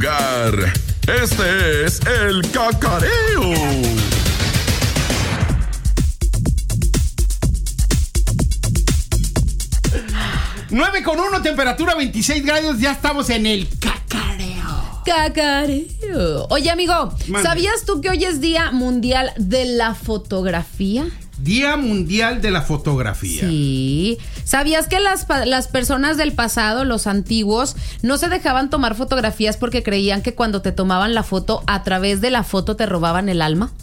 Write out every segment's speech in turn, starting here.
Este es el cacareo. 9:1, temperatura 26 grados, ya estamos en el cacareo. Oye, amigo, Mande. ¿Sabías tú que hoy es Día Mundial de la Fotografía? Día Mundial de la Fotografía. Sí. ¿Sabías que las personas del pasado, los antiguos, no se dejaban tomar fotografías porque creían que cuando te tomaban la foto, a través de la foto te robaban el alma?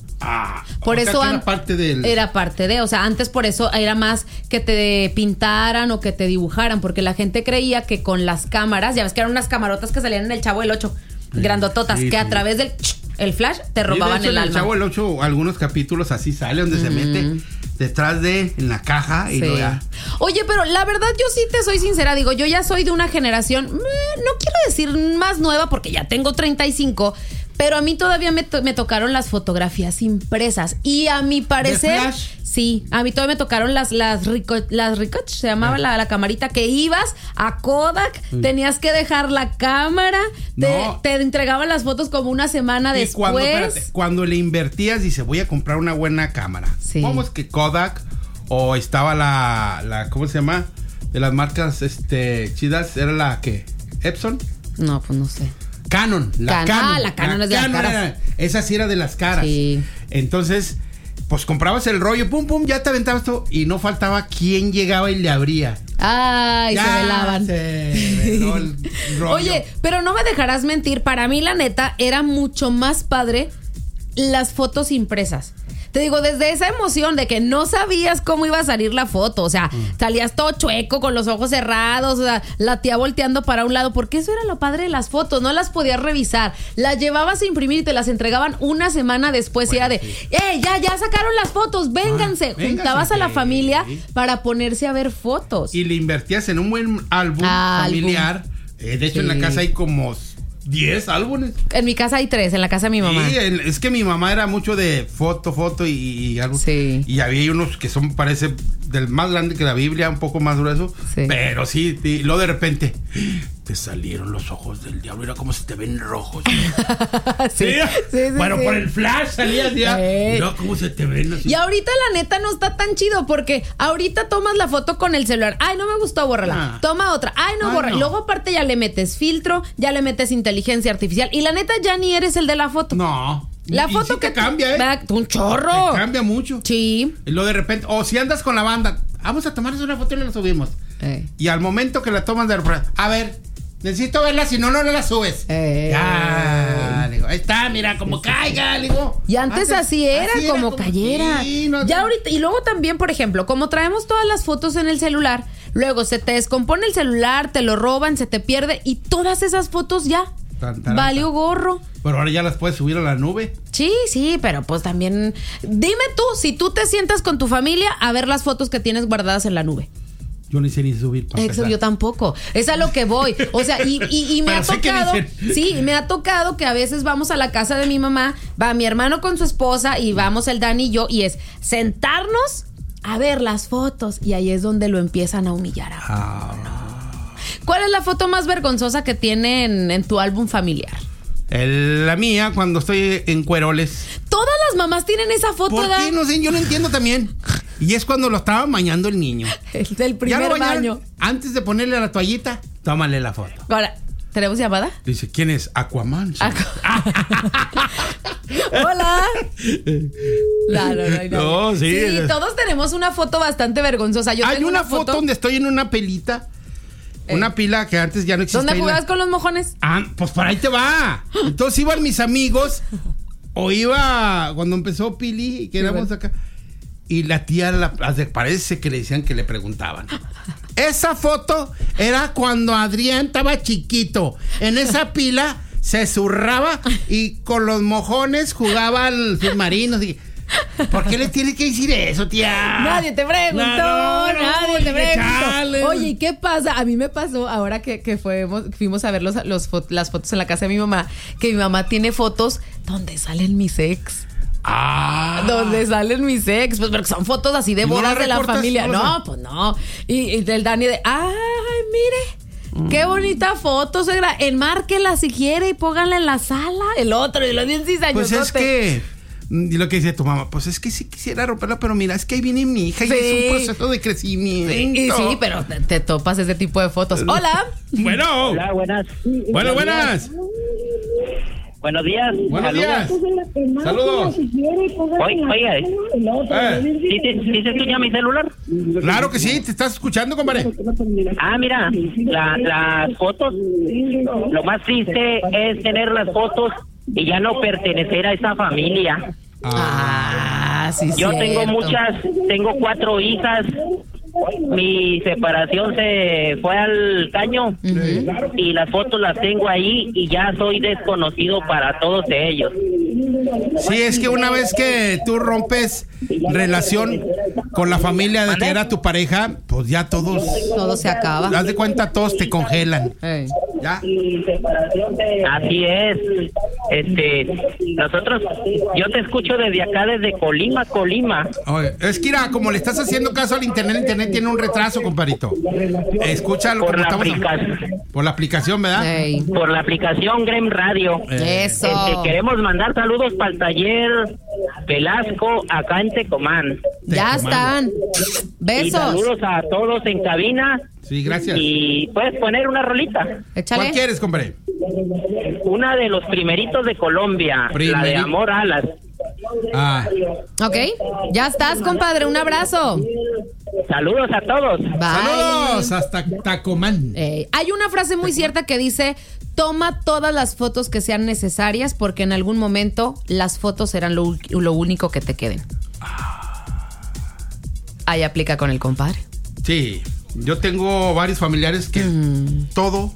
Por eso era parte del... Era parte de, o sea, antes por eso era más que te pintaran o que te dibujaran, porque la gente creía que con las cámaras, ya ves que eran unas camarotas que salían en el Chavo del 8, grandototas, sí, que sí. a través del el flash te robaban el el alma. En el Chavo del 8, algunos capítulos así sale, donde se mete detrás en la caja y Sí. lo ya. Oye, pero la verdad yo sí te soy sincera, digo, yo ya soy de una generación, no quiero decir más nueva porque ya tengo 35, pero a mí todavía me tocaron las fotografías impresas y a mi parecer... Flash? Sí, a mí todavía me tocaron las Ricoch, se llamaba la camarita, que ibas a Kodak, tenías que dejar la cámara, te entregaban las fotos como una semana Y después. cuando le invertías, dice, voy a comprar una buena cámara. Sí. ¿Cómo es que Kodak? O estaba la ¿cómo se llama? De las marcas chidas, ¿era la que? ¿Epson? No, pues no sé. Canon. La Canon es de las caras. Esa sí era de las caras. Sí. Entonces, pues comprabas el rollo, pum, pum, ya te aventabas todo. Y no faltaba quien llegaba y le abría. Ay, Ya se velaban. se veló el rollo. Oye, pero no me dejarás mentir, para mí la neta era mucho más padre las fotos impresas. Te digo, desde esa emoción de que no sabías cómo iba a salir la foto, o sea, salías todo chueco con los ojos cerrados, o sea, la tía volteando para un lado, porque eso era lo padre de las fotos, no las podías revisar, las llevabas a imprimir y te las entregaban una semana después, y era de, ya sacaron las fotos, vénganse, juntabas a la familia para ponerse a ver fotos. Y le invertías en un buen álbum familiar. De hecho, en la casa hay como 10 álbumes. En mi casa hay 3, en la casa de mi mamá. Sí, es que mi mamá era mucho de foto y algo. Sí. Y había unos que son, parece, del más grande que la Biblia, un poco más grueso. Sí. Pero sí, y luego de repente te salieron los ojos del diablo. Era como si te ven rojos. Sí. Bueno, sí. por el flash salías ya. Mira cómo se te ven así. Y ahorita la neta no está tan chido porque ahorita tomas la foto con el celular. Ay, no me gustó, bórrala. Toma otra. Ay, no, borra. no. Y luego aparte ya le metes filtro, ya le metes inteligencia artificial. Y la neta ya ni eres el de la foto. No. La Y foto sí que te cambia, ¿eh? Un chorro. Te cambia mucho. Sí. Y luego de repente, o si andas con la banda, vamos a tomarnos una foto y la subimos. Y al momento que la tomas de repente, a ver, necesito verla, si no la subes. Ya, digo, ahí está, mira, como caiga, digo. Y antes así era, como cayera. Sí, no, ya ahorita, y luego también, por ejemplo, como traemos todas las fotos en el celular, luego se te descompone el celular, te lo roban, se te pierde, y todas esas fotos ya valió gorro. Pero ahora ya las puedes subir a la nube. Sí, pero pues también, dime tú, si tú te sientas con tu familia a ver las fotos que tienes guardadas en la nube. Yo ni sé ni subir. Eso yo tampoco. Es a lo que voy. O sea, y me ha tocado. Sí, me ha tocado que a veces vamos a la casa de mi mamá, va mi hermano con su esposa y vamos el Dani y yo, y es sentarnos a ver las fotos. Y ahí es donde lo empiezan a humillar a uno. ¿Cuál es la foto más vergonzosa que tiene en tu álbum familiar? La mía, cuando estoy en cueroles. Todas las mamás tienen esa foto. ¿Por qué? No sé, yo no entiendo también. Y es cuando lo estaba bañando el niño. El del primer baño. Antes de ponerle la toallita, tómale la foto. Ahora, ¿tenemos llamada? Dice, ¿quién es? Aquaman. Sí. Hola. No, sí. Sí, todos tenemos una foto bastante vergonzosa. Yo Hay tengo una foto donde estoy en una pelita. Una pila que antes ya no existía. ¿Dónde jugabas con los mojones? Pues por ahí te va. Entonces iban mis amigos. O iba cuando empezó Pili, que éramos acá. Y la tía, parece que le decían que le preguntaban. Esa foto era cuando Adrián estaba chiquito. En esa pila se zurraba y con los mojones jugaban submarinos. Y, ¿por qué le tienes que decir eso, tía? Nadie te preguntó, nadie te preguntó. Chale. Oye, ¿y qué pasa? A mí me pasó ahora que fuimos a ver las fotos en la casa de mi mamá, que mi mamá tiene fotos donde salen mis ex. Donde salen mis ex, pues porque son fotos así de bodas de la familia. No, pues no. Y del Dani de, ay, mire, Qué bonita foto, suegra. Enmárquela si quiere y pónganla en la sala. El otro, y lo bien cizañosote. Pues es que... Y lo que dice tu mamá, pues es que sí quisiera romperla, pero mira, es que ahí viene mi hija y es un proceso de crecimiento. Y sí, pero te topas ese tipo de fotos. Hola. Bueno. Hola, buenas. Bueno, buenas. Buenos días. Buenos días. Saludos. Oiga, ¿sí se escucha mi celular? Claro que sí, te estás escuchando, compadre. Mira, las fotos, lo más triste es tener las fotos y ya no pertenecer a esa familia. Sí, Yo cierto. tengo 4 hijas. Mi separación se fue al caño y las fotos las tengo ahí y ya soy desconocido para todos ellos. Sí, es que una vez que tú rompes relación con la familia de que era tu pareja, pues ya todos... Todo se acaba. Haz de cuenta, todos te congelan. Ey. ¿Ya? Así es. Nosotros, yo te escucho desde acá, desde Colima. Oye, es que mira, como le estás haciendo caso al internet tiene un retraso, compadrito. Escúchalo Por como la estamos aplicación. por la aplicación, ¿verdad? Ey. Por la aplicación Grem Radio. Eso. Queremos mandar saludos para el taller Velasco acá en Tecomán. Ya están. Y Besos. saludos a todos en cabina. Sí, gracias. Y puedes poner una rolita. ¿Cuál Échale. quieres, compadre? Una de los primeritos de Colombia. La de Amor Alas. Ok. Ya estás, compadre. Un abrazo. Saludos a todos. Bye. Saludos hasta Tacomán. Hay una frase muy cierta que dice: toma todas las fotos que sean necesarias porque en algún momento las fotos serán lo único que te queden. Ahí aplica con el compadre. Sí, yo tengo varios familiares que todo.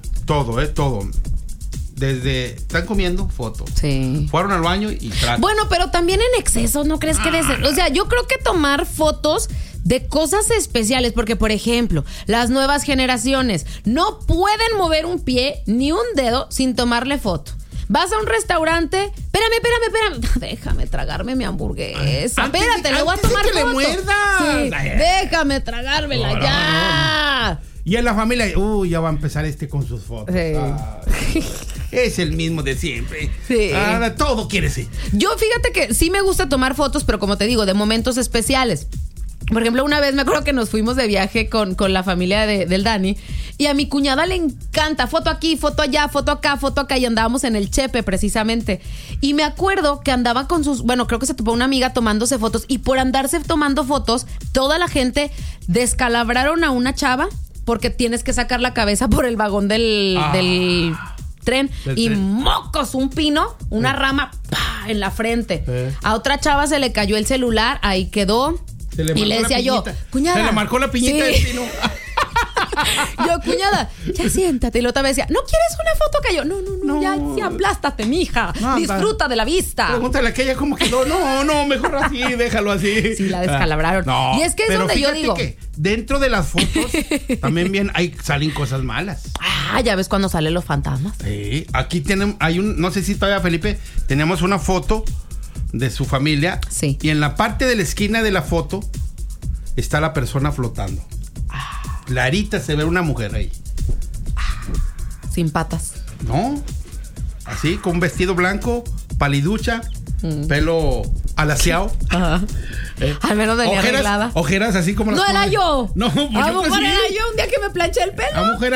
Desde están comiendo fotos. Sí. Fueron al baño y trato. Bueno, pero también en exceso, ¿no crees que o sea, yo creo que tomar fotos de cosas especiales, porque por ejemplo, las nuevas generaciones no pueden mover un pie ni un dedo sin tomarle foto. Vas a un restaurante, espérame, déjame tragarme mi hamburguesa. Espérate, le voy a tomar que le foto. muerda. Sí, déjame tragármela ya. Y en la familia, ya va a empezar con sus fotos. Sí. Es el mismo de siempre. Sí. Todo quiere ser. Yo fíjate que sí me gusta tomar fotos, pero como te digo, de momentos especiales. Por ejemplo, una vez me acuerdo que nos fuimos de viaje con la familia del Dani y a mi cuñada le encanta foto aquí, foto allá, foto acá y andábamos en el Chepe precisamente. Y me acuerdo que andaba con creo que se topó una amiga tomándose fotos y por andarse tomando fotos, toda la gente descalabraron a una chava porque tienes que sacar la cabeza por el vagón del tren y mocos, un pino, una rama en la frente. A otra chava se le cayó el celular, ahí quedó. Y le decía yo, cuñada. Se le marcó la piñita del pino. Yo, cuñada, ya siéntate. Y la otra vez decía, ¿no quieres una foto acá? Yo, no, ya aplástate, mija. No, disfruta de la vista. Pregúntale a aquella cómo quedó. No, mejor así, déjalo así. Sí, la descalabraron. No, y es que es donde yo digo que dentro de las fotos también salen cosas malas. Ya ves cuando salen los fantasmas. Sí, aquí no sé si todavía, Felipe, tenemos una foto de su familia. Sí. Y en la parte de la esquina de la foto está la persona flotando. Clarita se ve una mujer ahí. Sin patas. ¿No? Así, con un vestido blanco, paliducha, pelo alaciado. Ajá. Al menos venía arreglada. Ojeras así como las No era yo. No, a lo mejor era yo un día que me planché el pelo. La mujer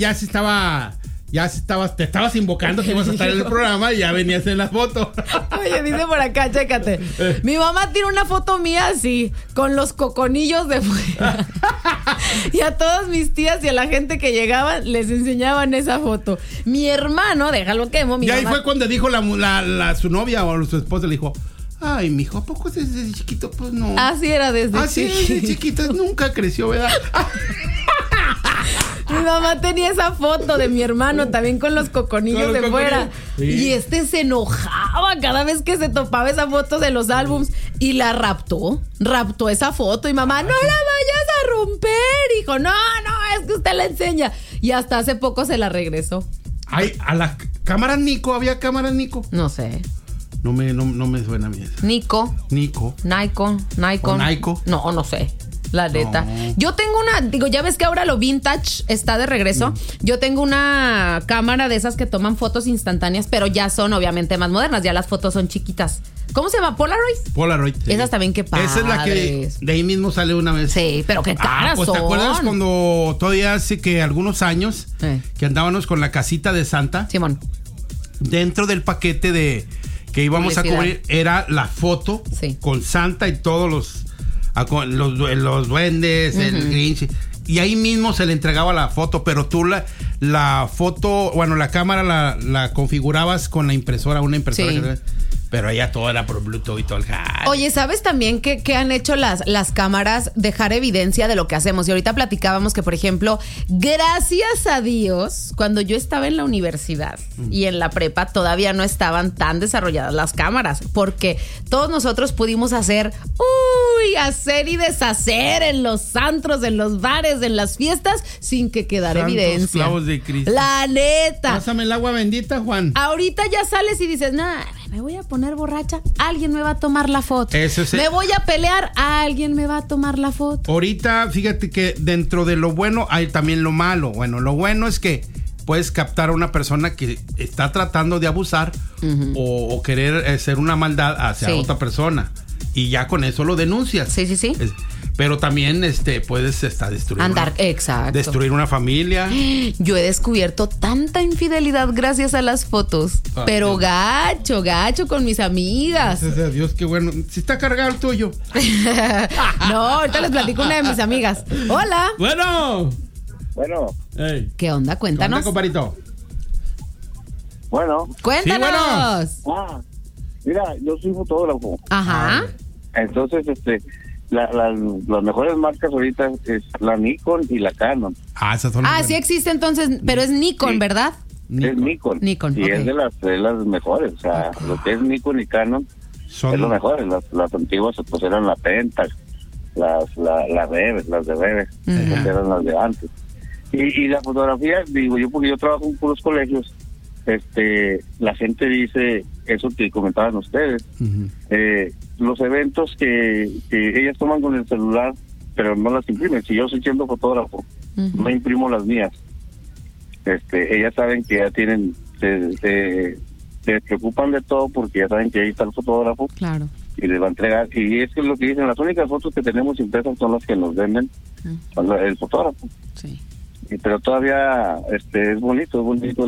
te estabas invocando que ibas a estar en el programa y ya venías en las fotos. Oye, dice por acá, chécate. Mi mamá tiene una foto mía así, con los coconillos de fuera. Y a todas mis tías y a la gente que llegaban les enseñaban esa foto. Mi hermano, déjalo quemo, mi y ahí mamá. fue cuando dijo su novia o su esposa, le dijo: ay, mijo, ¿a poco desde chiquito? Pues no. Así era desde chiquito, nunca creció, ¿verdad? Mi mamá tenía esa foto de mi hermano también con los coconillos de fuera. Sí. Y se enojaba cada vez que se topaba esa foto de los álbums y la raptó esa foto. Y mamá, no la vayas a romper, hijo. No, es que usted la enseña. Y hasta hace poco se la regresó. Ay, a la cámara Nico, ¿había cámara Nico? No sé. No me suena a mí esa. Nico. Nico. Nikon. ¿O Nico? No sé. La neta. Yo tengo ya ves que ahora lo vintage está de regreso. Yo tengo una cámara de esas que toman fotos instantáneas, pero ya son obviamente más modernas. Ya las fotos son chiquitas. ¿Cómo se llama? ¿Polaroid? Polaroid. Sí. Esas también, qué padres. Esa es la que de ahí mismo sale una vez. Sí, pero qué caras pues son. ¿te acuerdas cuando todavía hace que algunos años que andábamos con la casita de Santa? Simón. Dentro del paquete de que íbamos a cubrir era la foto con Santa y todos los duendes, el Grinch. Y ahí mismo se le entregaba la foto, pero tú la foto, bueno, la cámara la configurabas con la impresora, una impresora que... Pero ella todo era por Bluetooth y todo el jale. Oye, ¿sabes también que han hecho las cámaras dejar evidencia de lo que hacemos? Y ahorita platicábamos que, por ejemplo, gracias a Dios, cuando yo estaba en la universidad y en la prepa, todavía no estaban tan desarrolladas las cámaras, porque todos nosotros pudimos hacer y deshacer en los antros, en los bares, en las fiestas, sin que quedara evidencia. Clavos de Cristo. La neta. Pásame el agua bendita, Juan. Ahorita ya sales y dices, me voy a poner borracha, alguien me va a tomar la foto. Me voy a pelear, alguien me va a tomar la foto. Ahorita, fíjate que dentro de lo bueno hay también lo malo. Bueno, lo bueno es que puedes captar a una persona que está tratando de abusar o querer hacer una maldad hacia otra persona. Y ya con eso lo denuncias. Sí. Pero también puedes destruir una familia. Yo he descubierto tanta infidelidad gracias a las fotos. Pero gacho con mis amigas. Gracias a Dios, qué bueno. Si está cargado el tuyo. No, ahorita les platico una de mis amigas. Hola. Bueno. Hey. ¿Qué onda? Cuéntanos. ¿Qué onda, comparito? Bueno. Cuéntanos. Sí, mira, yo soy fotógrafo. Ajá. Entonces, las mejores marcas ahorita es la Nikon y la Canon. Esas son las sí existe entonces, pero es Nikon, ¿verdad? Es Nikon. Y es de las mejores. O sea, lo que es Nikon y Canon es lo mejor. Las antiguas pues eran la Pentax, las de Reve, eran las de antes. Y la fotografía, digo yo, porque yo trabajo en puros colegios, la gente dice eso que comentaban ustedes. Los eventos que ellas toman con el celular, pero no las imprimen. Si yo estoy siendo fotógrafo, no imprimo las mías. Ellas saben que ya tienen, se preocupan de todo porque ya saben que ahí está el fotógrafo. Claro. Y les va a entregar. Y es que lo que dicen, las únicas fotos que tenemos impresas son las que nos venden el fotógrafo. Sí. Pero todavía es bonito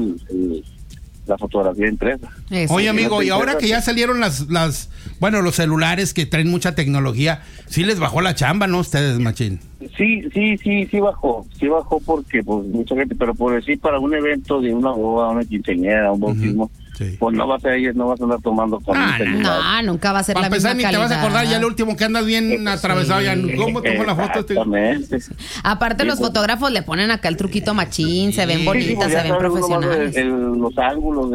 la fotografía impresa. Oye, amigo, y ahora que ya salieron los celulares que traen mucha tecnología, sí les bajó la chamba, ¿no? Ustedes, machín. Sí bajó porque pues mucha gente, pero por decir para un evento de una boda, una quinceañera, un bautismo, pues no vas a andar tomando con un celular. No, nunca va a ser la misma calidad. Ni te vas a acordar ya el último que andas bien atravesado, ya cómo tomó la foto. Exactamente. Aparte los fotógrafos le ponen acá el truquito machín, se ven bonitas, se ven profesionales. Los ángulos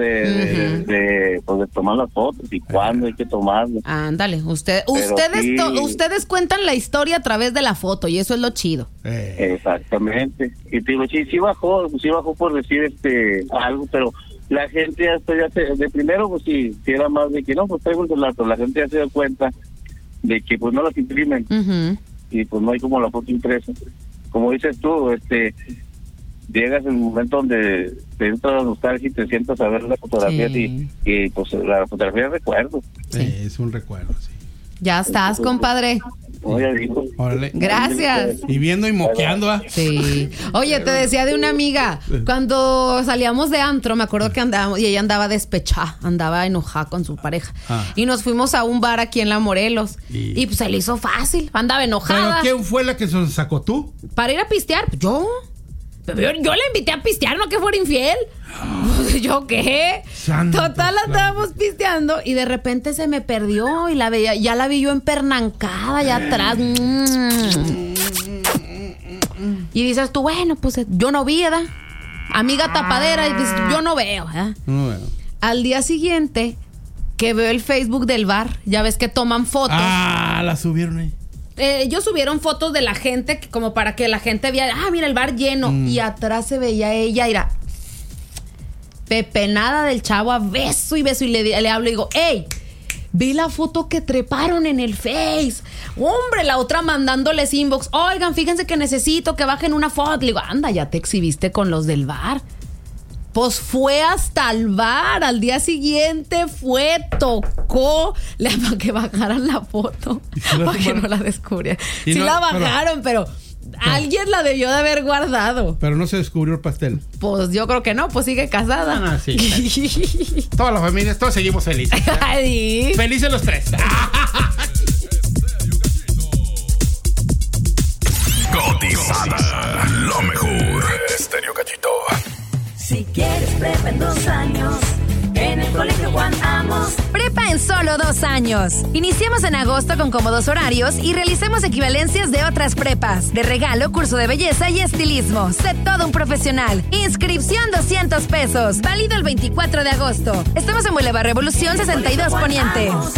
de tomar las fotos y cuándo hay que tomarlas. Ándale, ustedes cuentan la historia a través de la foto y eso es lo chido. Exactamente. Y te digo, sí bajó por decir algo, pero la gente de primero pues sí era más de que no, pues traigo el celular, pero la gente ya se da cuenta de que pues no las imprimen y pues no hay como la foto impresa. Como dices tú, llegas en el momento donde te entra la nostalgia y te sientas a ver la fotografía y pues la fotografía es recuerdo. Es un recuerdo, sí. Ya estás, compadre. Órale. Gracias. Y viendo y moqueando, ¿ah? Sí. Oye, te decía de una amiga, cuando salíamos de antro, me acuerdo que andábamos, y ella andaba despechada, andaba enojada con su pareja. Y nos fuimos a un bar aquí en La Morelos. Y pues se le hizo fácil, andaba enojada. ¿Pero quién fue la que se sacó tú? Para ir a pistear, yo le invité a pistear, no que fuera infiel. ¿Yo qué? Total, estábamos pisteando y de repente se me perdió y ya la vi yo empernancada allá atrás. Y dices tú, bueno, pues yo no vi, ¿verdad? Amiga tapadera, y dices, yo no veo, ¿verdad? No veo. Al día siguiente, que veo el Facebook del bar, ya ves que toman fotos. La subieron ahí. Ellos subieron fotos de la gente como para que la gente viera, mira el bar lleno. Y atrás se veía ella, era pepenada del chavo a beso y beso. Y le hablo y digo, ¡ey! Ve la foto que treparon en el Face. Hombre, la otra mandándoles inbox. Oigan, fíjense que necesito que bajen una foto. Le digo, anda, ya te exhibiste con los del bar. Pues fue hasta el bar. Al día siguiente tocó para que bajaran la foto. Para que no la descubrieran. Sí no, la bajaron, pero alguien la debió de haber guardado. Pero no se descubrió el pastel. Pues yo creo que no, pues sigue casada. Sí. Todas las familias, todos seguimos felices. Felices los tres. Cotizada, lo mejor. Estéreo Cachito. Si quieres prepa en 2 años, en el Colegio Juan Amos. Prepa en solo 2 años. Iniciamos en agosto con cómodos horarios y realicemos equivalencias de otras prepas. De regalo, curso de belleza y estilismo. Sé todo un profesional. Inscripción $200. Válido el 24 de agosto. Estamos en Boulevard Revolución 62 Poniente.